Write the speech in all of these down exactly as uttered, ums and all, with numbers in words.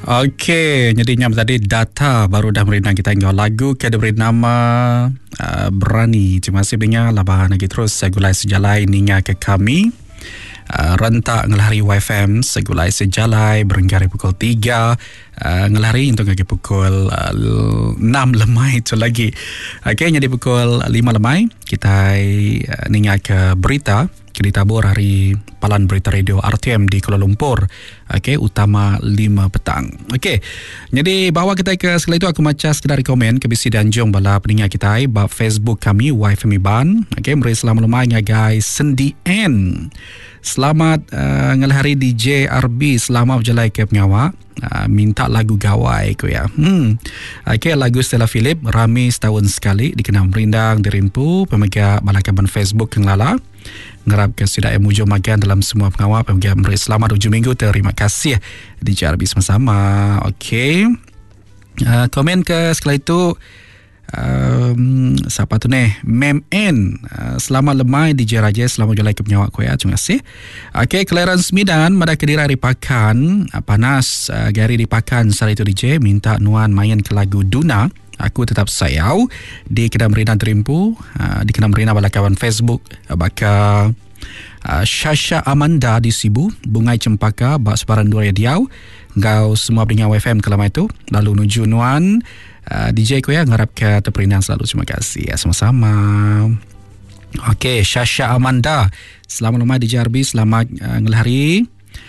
Okey, jadi nyam tadi data baru dah merindang kita hingga lagu ke diberi nama uh, Berani. Terima kasih benya labahan lagi terus segulai sejalai ninga ke kami. Uh, rentak ngelari Y F M segulai sejalai berenggari pukul tiga, uh, ngelari untuk lagi pukul uh, enam lemai itu lagi. Okey, jadi pukul lima lemai kita uh, ninga ke berita kini tabur hari Palan Berita Radio R T M di Kuala Lumpur. Okey, utama lima petang. Okey. Jadi bawa kita ke sekali itu aku macam sekedar komen ke bisi dan jom bala peningat kita ai bab Facebook kami Y F M Iban. Okey, mari selamat lemanya guys. Sendi N. Selamat uh, ngelahari D J R B, selamat berjalai ke pengawa. Uh, minta lagu gawai ko ya. Hmm. Okey, lagu Stella Philip rami setahun sekali dikenal merindang dirimpu pemegang balakaban Facebook yang lala. Ngarap ke sudah yang mujur magan dalam semua pengawal pemegang meri selamat hujung minggu. Terima kasih D J R B sama-sama. Okey. Uh, komen ke sekali itu Um, siapa tu ni Mem N, uh, selamat lemai D J Raja, selamat jalan ke penyawak ko ya. Terima kasih. Okey, Clarence Midan mada kedira dipakan uh, panas uh, Gary dipakan sari itu D J minta nuan main ke lagu Duna. Aku tetap sayau di Kedam Rina Terimpu, uh, di Kedam Rina bala kawan Facebook uh, baka uh, Shasha Amanda di Sibu, Bungai Cempaka bak separan dua Diau. Ngau semua pendengar Y F M kelamai itu lalu nuju nuan Uh, D J ko ya ngarap ke terperinang selalu. Terima kasih ya, sama-sama. Okey, Shasha Amanda, selamat lemai D J R B, selamat uh, ngelahari.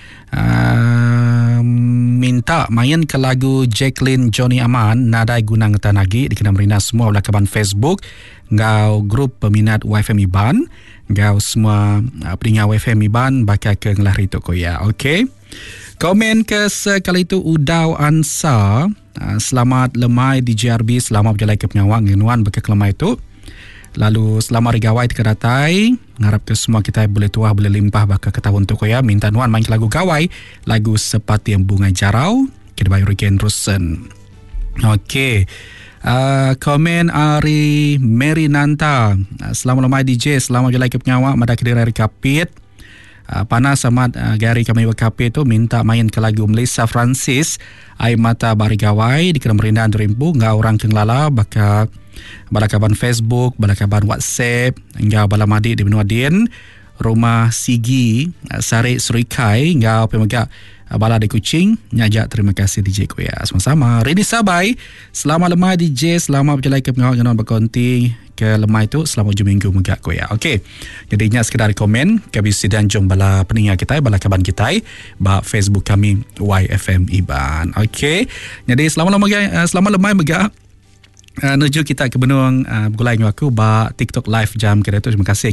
Uh, minta main ke lagu Jacqueline Johnny Aman nadai gunang tanagi dikena merina semua oleh kawan Facebook ngau grup peminat Y F M Iban, ngau semua uh, pendengar Y F M Iban bakal ke ngelahari tu ko ya. Okey. Komen ke sekali itu Udau Ansa. Uh, selamat lemai D J R B, selamat berjalan ke penyawang ngenuan bekas lemai itu. Lalu selamat rigawai teka datai. Ngarap ke semua kita boleh tuah boleh limpah bakal ke tahun tu ya. Minta nuan main ke lagu gawai, lagu Sepati yang Bunga Jarau kita bayar Riken Rusen. Okey. Uh, komen Ari Mary Nanta. Uh, selamat lemai D J, selamat berjalan ke penyawang mada kedira Kapit. Uh, panas amat uh, Gary kami berkapi tu minta main ke lagu Melissa Francis Air Mata Barigawai di Kedam Rindaan Terimpu ngau orang kenglala baka balakaban Facebook, balakaban WhatsApp ngau balamadi di Benua Din Rumah Sigi uh, Sari Surikai ngau pemegak uh, bala di Kuching nyajak. Terima kasih D J ko ya, sama-sama. Rini Sabai, selamat lemai D J, selamat berjalan ke pengawal dengan berkonti ke lemai tu selamat hujung minggu megak ko ya. Okey. Jadi nya sekedar komen ke bisi dan jom bala peningat kita bala kaban kita ba Facebook kami Y F M Iban. Okey. Jadi selamat lemai uh, selamat lemai megak uh, nuju kita ke benung uh, bergulai dengan aku ba TikTok live jam kita tu. Terima kasih.